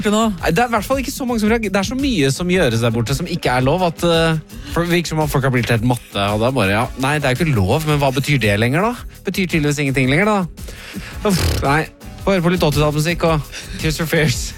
nå? Nei, det er i hvert fall ikke så mange som reagerer. Det er så mye som gjøres der borte som ikke er lov, at for det virker som at folk har blitt helt matte, og da bare, ja, nei, det er jo ikke lov, men hva betyr det lenger da? Betyr tydeligvis ingenting lenger da. Uff, nei, få høre på litt 80-tallsmusikk og Tears for Fears.